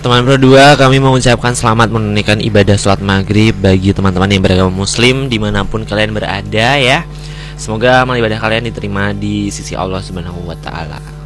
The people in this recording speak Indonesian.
Teman berdua, kami mengucapkan selamat menunaikan ibadah sholat maghrib bagi teman-teman yang beragama muslim dimanapun kalian berada ya. Semoga amal ibadah kalian diterima di sisi Allah Subhanahu wa Ta'ala.